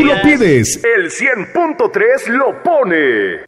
Tú lo pides, el 100.3 lo pone.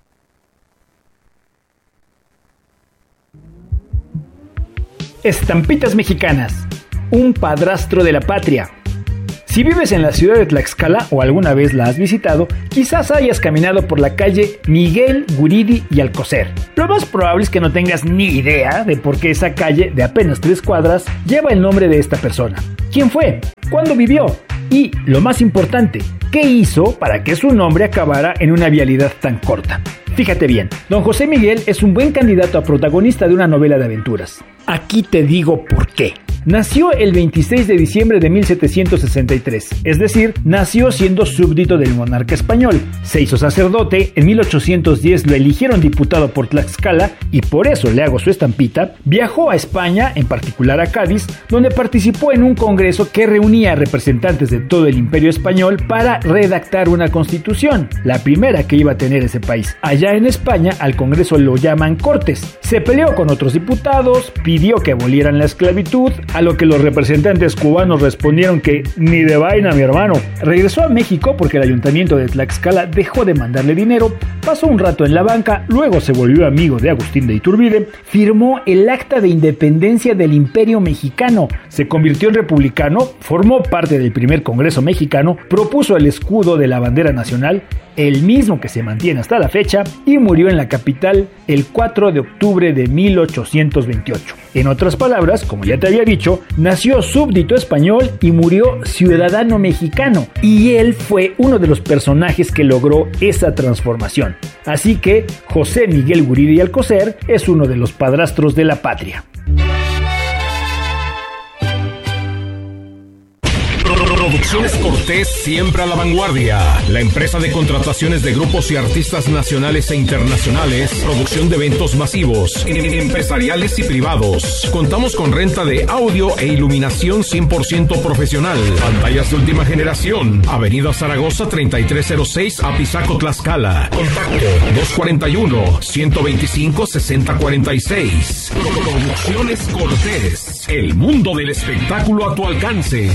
Estampitas mexicanas, un padrastro de la patria. Si vives en la ciudad de Tlaxcala o alguna vez la has visitado, quizás hayas caminado por la calle Miguel, Guridi y Alcocer. Lo más probable es que no tengas ni idea de por qué esa calle, de apenas 3 cuadras, lleva el nombre de esta persona. ¿Quién fue? ¿Cuándo vivió? Y, lo más importante, ¿qué hizo para que su nombre acabara en una vialidad tan corta? Fíjate bien, don José Miguel es un buen candidato a protagonista de una novela de aventuras. Aquí te digo por qué. Nació el 26 de diciembre de 1763, es decir, nació siendo súbdito del monarca español. Se hizo sacerdote, en 1810 lo eligieron diputado por Tlaxcala y por eso le hago su estampita. Viajó a España, en particular a Cádiz, donde participó en un congreso que reunía a representantes de todo el imperio español para redactar una constitución, la primera que iba a tener ese país. Allá en España al congreso lo llaman Cortes. Se peleó con otros diputados, pidió que abolieran la esclavitud, a lo que los representantes cubanos respondieron que ni de vaina, mi hermano. Regresó a México porque el ayuntamiento de Tlaxcala dejó de mandarle dinero, pasó un rato en la banca, luego se volvió amigo de Agustín de Iturbide, firmó el acta de independencia del Imperio Mexicano, se convirtió en republicano, formó parte del primer Congreso mexicano, propuso el escudo de la bandera nacional, el mismo que se mantiene hasta la fecha, y murió en la capital el 4 de octubre de 1828. En otras palabras, como ya te había dicho, nació súbdito español y murió ciudadano mexicano, y él fue uno de los personajes que logró esa transformación. Así que José Miguel Guridi y Alcocer es uno de los padrastros de la patria. Producciones Cortés, siempre a la vanguardia. La empresa de contrataciones de grupos y artistas nacionales e internacionales. Producción de eventos masivos, empresariales y privados. Contamos con renta de audio e iluminación 100% profesional. Pantallas de última generación. Avenida Zaragoza 3306, Apizaco, Tlaxcala. Contacto 241-125-6046. Producciones Cortés. El mundo del espectáculo a tu alcance.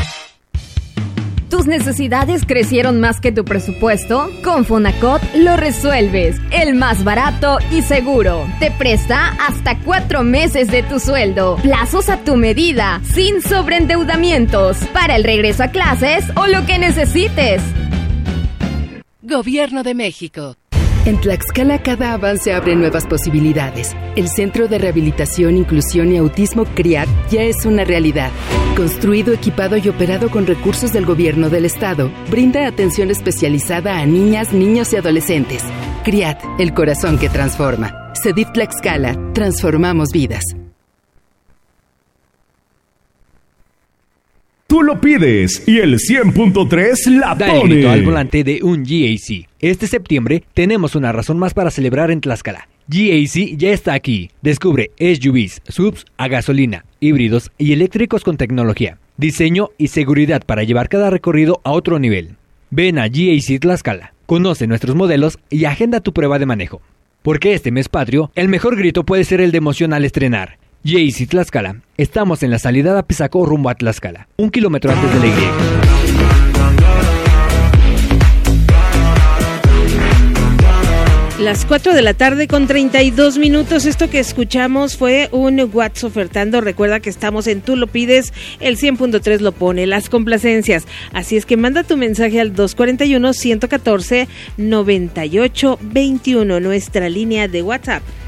¿Tus necesidades crecieron más que tu presupuesto? Con Fonacot lo resuelves. El más barato y seguro. Te presta hasta 4 meses de tu sueldo. Plazos a tu medida, sin sobreendeudamientos. Para el regreso a clases o lo que necesites. Gobierno de México. En Tlaxcala cada avance abre nuevas posibilidades. El Centro de Rehabilitación, Inclusión y Autismo CRIAT ya es una realidad. Construido, equipado y operado con recursos del gobierno del estado, brinda atención especializada a niñas, niños y adolescentes. CRIAT, el corazón que transforma. CEDIF Tlaxcala, transformamos vidas. Tú lo pides y el 100.3 la pone. Da el grito al volante de un GAC. Este septiembre tenemos una razón más para celebrar en Tlaxcala. GAC ya está aquí. Descubre SUVs, SUVs a gasolina, híbridos y eléctricos con tecnología, diseño y seguridad para llevar cada recorrido a otro nivel. Ven a GAC Tlaxcala, conoce nuestros modelos y agenda tu prueba de manejo. Porque este mes patrio, el mejor grito puede ser el de emoción al estrenar. GAC Tlaxcala. Estamos en la salida de Apizaco rumbo a Tlaxcala, 1 kilómetro antes de la Y. Las 4 de la tarde con 32 minutos. Esto que escuchamos fue un Watts ofertando. Recuerda que estamos en Tú lo pides, el 100.3 lo pone, las complacencias. Así es que manda tu mensaje al 241-114-9821, nuestra línea de WhatsApp.